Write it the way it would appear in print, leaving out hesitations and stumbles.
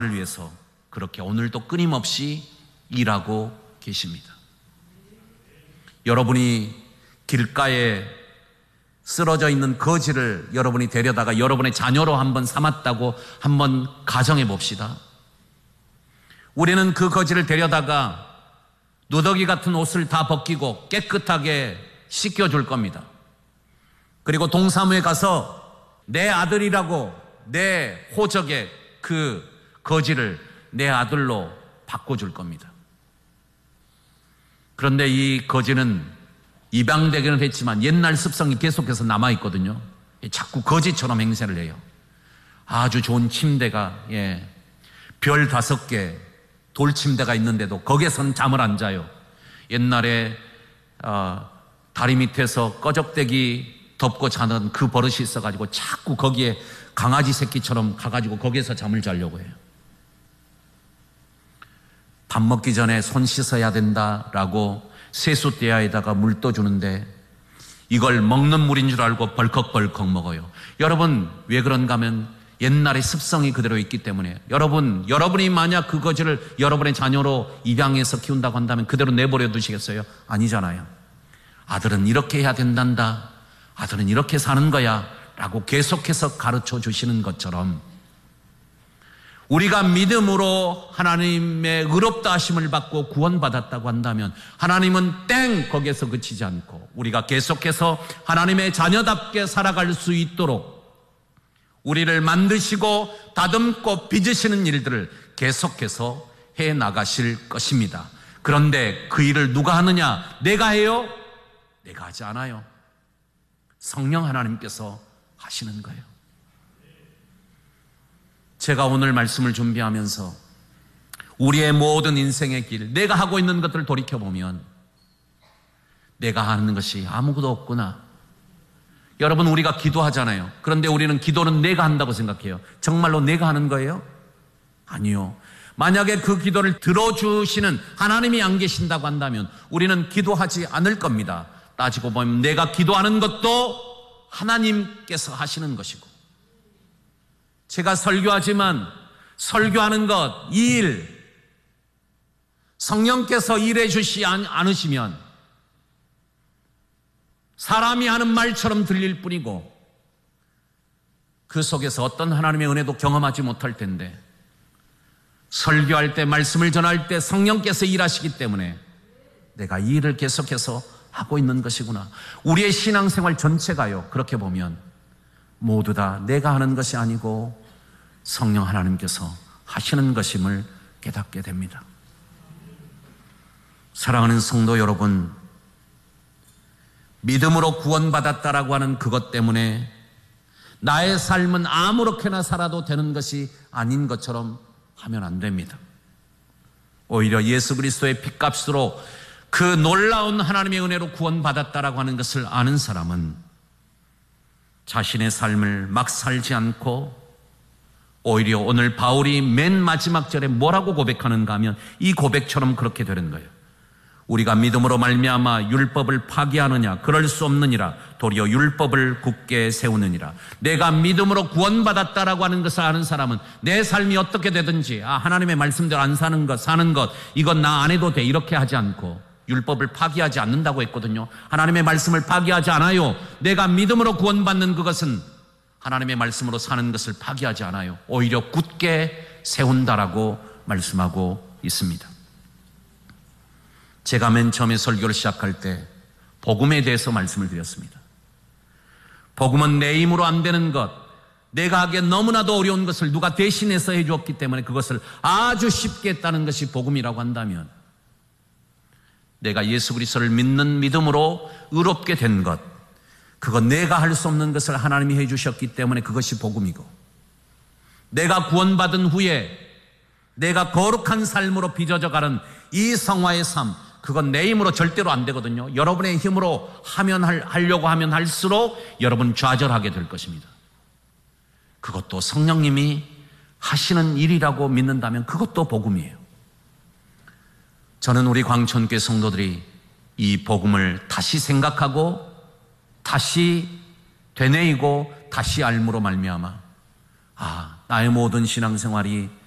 위해서 그렇게 오늘도 끊임없이 일하고 계십니다. 여러분이 길가에 쓰러져 있는 거지를 여러분이 데려다가 여러분의 자녀로 한번 삼았다고 한번 가정해 봅시다. 우리는 그 거지를 데려다가 누더기 같은 옷을 다 벗기고 깨끗하게 씻겨줄 겁니다. 그리고 동사무에 가서 내 아들이라고 내 호적의 그 거지를 내 아들로 바꿔줄 겁니다. 그런데 이 거지는 입양되기는 했지만 옛날 습성이 계속해서 남아있거든요. 자꾸 거지처럼 행세를 해요. 아주 좋은 침대가 별 5개 돌침대가 있는데도 거기에서는 잠을 안 자요. 옛날에 다리 밑에서 꺼적대기 덮고 자는 그 버릇이 있어가지고 자꾸 거기에 강아지 새끼처럼 가가지고 거기에서 잠을 자려고 해요. 밥 먹기 전에 손 씻어야 된다라고 세숫대야에다가 물 떠주는데 이걸 먹는 물인 줄 알고 벌컥벌컥 먹어요. 여러분 왜 그런가 하면 옛날의 습성이 그대로 있기 때문에 여러분이 만약 그 거지를 여러분의 자녀로 입양해서 키운다고 한다면 그대로 내버려 두시겠어요? 아니잖아요. 아들은 이렇게 해야 된단다. 아들은 이렇게 사는 거야 라고 계속해서 가르쳐 주시는 것처럼 우리가 믿음으로 하나님의 의롭다 하심을 받고 구원받았다고 한다면 하나님은 땡 거기에서 그치지 않고 우리가 계속해서 하나님의 자녀답게 살아갈 수 있도록 우리를 만드시고 다듬고 빚으시는 일들을 계속해서 해나가실 것입니다. 그런데 그 일을 누가 하느냐? 내가 해요? 내가 하지 않아요. 성령 하나님께서 하시는 거예요. 제가 오늘 말씀을 준비하면서 우리의 모든 인생의 길, 내가 하고 있는 것들을 돌이켜보면 내가 하는 것이 아무것도 없구나. 여러분 우리가 기도하잖아요. 그런데 우리는 기도는 내가 한다고 생각해요. 정말로 내가 하는 거예요? 아니요. 만약에 그 기도를 들어주시는 하나님이 안 계신다고 한다면 우리는 기도하지 않을 겁니다. 따지고 보면 내가 기도하는 것도 하나님께서 하시는 것이고 제가 설교하지만 설교하는 것, 이 일 성령께서 일해 주시지 않으시면 사람이 하는 말처럼 들릴 뿐이고 그 속에서 어떤 하나님의 은혜도 경험하지 못할 텐데 설교할 때 말씀을 전할 때 성령께서 일하시기 때문에 내가 이 일을 계속해서 하고 있는 것이구나. 우리의 신앙생활 전체가요 그렇게 보면 모두 다 내가 하는 것이 아니고 성령 하나님께서 하시는 것임을 깨닫게 됩니다. 사랑하는 성도 여러분, 믿음으로 구원받았다라고 하는 그것 때문에 나의 삶은 아무렇게나 살아도 되는 것이 아닌 것처럼 하면 안 됩니다. 오히려 예수 그리스도의 핏값으로 그 놀라운 하나님의 은혜로 구원받았다라고 하는 것을 아는 사람은 자신의 삶을 막 살지 않고 오히려 오늘 바울이 맨 마지막 절에 뭐라고 고백하는가 하면 이 고백처럼 그렇게 되는 거예요. 우리가 믿음으로 말미암아 율법을 파기하느냐? 그럴 수 없느니라. 도리어 율법을 굳게 세우느니라. 내가 믿음으로 구원받았다라고 하는 것을 아는 사람은 내 삶이 어떻게 되든지 하나님의 말씀대로 안 사는 것 이건 나 안 해도 돼 이렇게 하지 않고 율법을 파기하지 않는다고 했거든요. 하나님의 말씀을 파기하지 않아요. 내가 믿음으로 구원받는 그것은 하나님의 말씀으로 사는 것을 파기하지 않아요. 오히려 굳게 세운다라고 말씀하고 있습니다. 제가 맨 처음에 설교를 시작할 때 복음에 대해서 말씀을 드렸습니다. 복음은 내 힘으로 안 되는 것, 내가 하기에 너무나도 어려운 것을 누가 대신해서 해주었기 때문에 그것을 아주 쉽게 했다는 것이 복음이라고 한다면 내가 예수 그리스도를 믿는 믿음으로 의롭게 된 것, 그건 내가 할 수 없는 것을 하나님이 해주셨기 때문에 그것이 복음이고 내가 구원받은 후에 내가 거룩한 삶으로 빚어져가는 이 성화의 삶, 그건 내 힘으로 절대로 안 되거든요. 여러분의 힘으로 하려고 하면 할수록 여러분 좌절하게 될 것입니다. 그것도 성령님이 하시는 일이라고 믿는다면 그것도 복음이에요. 저는 우리 광천교회 성도들이 이 복음을 다시 생각하고 다시 되뇌이고 다시 알므로 말미암아 나의 모든 신앙생활이